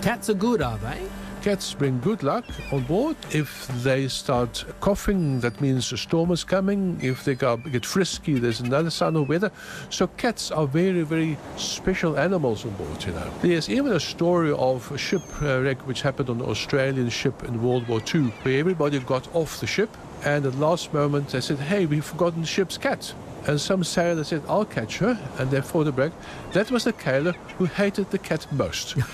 Cats are good, are they? Cats bring good luck on board. If they start coughing, that means a storm is coming. If they get frisky, there's another sign of weather. So cats are very, very special animals on board, you know. There's even a story of a shipwreck which happened on an Australian ship in World War II, where everybody got off the ship, and at the last moment they said, hey, we've forgotten the ship's cat. And some sailor said, I'll catch her, and they fought a break. That was the sailor who hated the cat most.